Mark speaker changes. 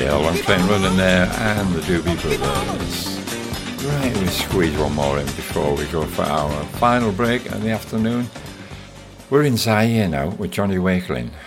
Speaker 1: Long Train Running there, and the Doobie Brothers. Right, we'll squeeze one more in before we go for our final break in the afternoon. We're in Zaire now with Johnny Wakelin.